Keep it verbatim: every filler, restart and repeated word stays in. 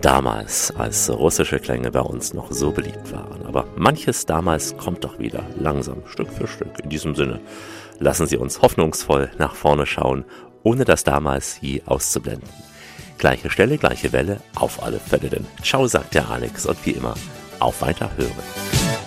damals, als russische Klänge bei uns noch so beliebt waren. Aber manches damals kommt doch wieder, langsam, Stück für Stück. In diesem Sinne, lassen Sie uns hoffnungsvoll nach vorne schauen, ohne das damals je auszublenden. Gleiche Stelle, gleiche Welle, auf alle Fälle denn. Ciao, sagt der Alex und wie immer, auf Weiterhören.